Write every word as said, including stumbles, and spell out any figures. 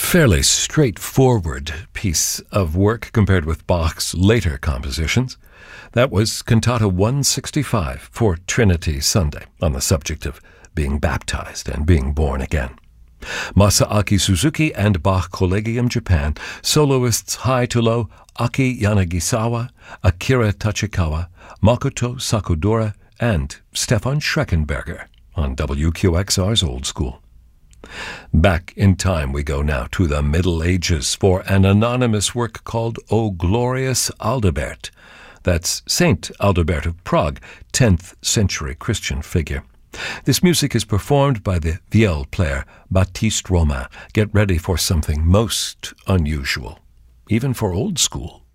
fairly straightforward piece of work compared with Bach's later compositions. That was Cantata one sixty-five for Trinity Sunday, on the subject of being baptized and being born again. Masaaki Suzuki and Bach Collegium Japan, soloists high to low, Aki Yanagisawa, Akira Tachikawa, Makoto Sakudora, and Stefan Schreckenberger on W Q X R's Old School. Back in time we go now to the Middle Ages for an anonymous work called O Glorious Aldebert. That's Saint Aldebert of Prague, tenth century Christian figure. This music is performed by the viol player Baptiste Romain. Get ready for something most unusual, even for old school.